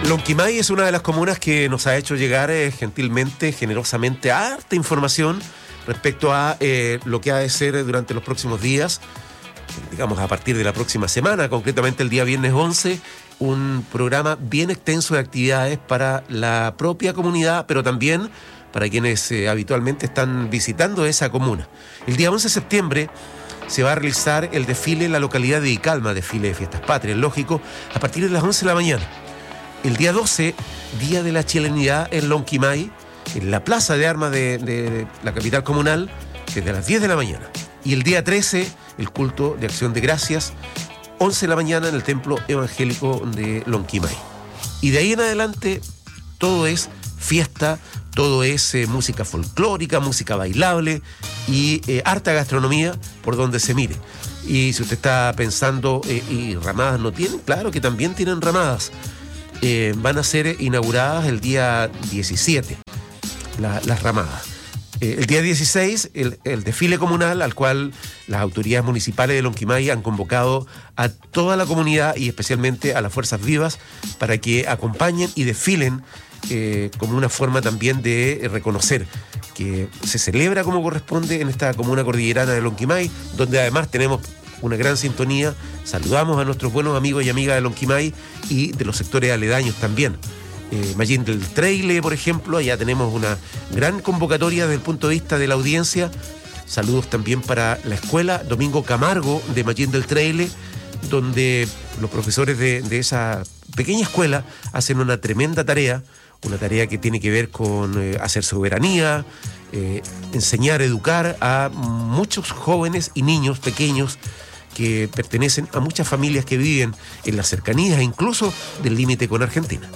Lonquimay es una de las comunas que nos ha hecho llegar gentilmente, generosamente, harta información respecto a lo que ha de ser durante los próximos días, digamos a partir de la próxima semana, concretamente el día viernes 11, un programa bien extenso de actividades para la propia comunidad, pero también para quienes habitualmente están visitando esa comuna. El día 11 de septiembre se va a realizar el desfile en la localidad de Icalma, desfile de Fiestas Patrias, lógico, a partir de las 11 de la mañana. El día 12, Día de la Chilenidad en Lonquimay, en la plaza de armas de la capital comunal, desde las 10 de la mañana. Y el día 13, el culto de Acción de Gracias, 11 de la mañana en el Templo Evangélico de Lonquimay. Y de ahí en adelante, todo es fiesta, todo es música folclórica, música bailable y harta gastronomía por donde se mire. Y si usted está pensando, ¿y ramadas no tienen? Claro que también tienen ramadas. Van a ser inauguradas el día 17, las ramadas. El día 16, el desfile comunal al cual las autoridades municipales de Lonquimay han convocado a toda la comunidad y especialmente a las fuerzas vivas para que acompañen y desfilen como una forma también de reconocer que se celebra como corresponde en esta comuna cordillerana de Lonquimay, donde además tenemos una gran sintonía. Saludamos a nuestros buenos amigos y amigas de Lonquimay y de los sectores aledaños también. Mallín del Traile, por ejemplo, allá tenemos una gran convocatoria desde el punto de vista de la audiencia. Saludos también para la escuela Domingo Camargo de Mallín del Traile, donde los profesores de esa pequeña escuela hacen una tremenda tarea, una tarea que tiene que ver con hacer soberanía, enseñar, educar a muchos jóvenes y niños pequeños que pertenecen a muchas familias que viven en las cercanías, incluso del límite con Argentina.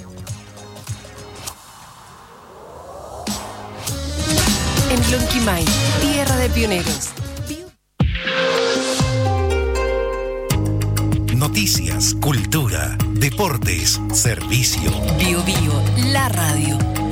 En Lonquimay, tierra de pioneros. Noticias, cultura, deportes, servicio. Bio, la radio.